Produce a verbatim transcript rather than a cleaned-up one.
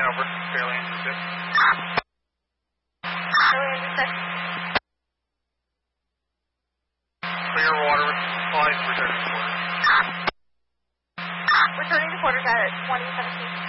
over. Fairly Andrew six. Fairly Andrew six. Clear water with supplies, returning to quarters. Returning to quarters at twenty seventeen.